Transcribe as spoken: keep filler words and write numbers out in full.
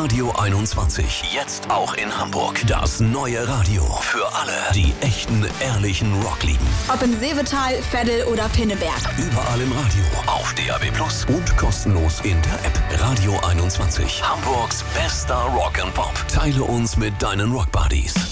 Radio einundzwanzig. Jetzt auch in Hamburg. Das neue Radio. Für alle, die echten, ehrlichen Rock lieben. Ob in Seevetal, Veddel oder Pinneberg. Überall im Radio. Auf D A B Plus und kostenlos in der App. Radio einundzwanzig. Hamburgs bester Rock and Pop. Teile uns mit deinen Rock Buddies.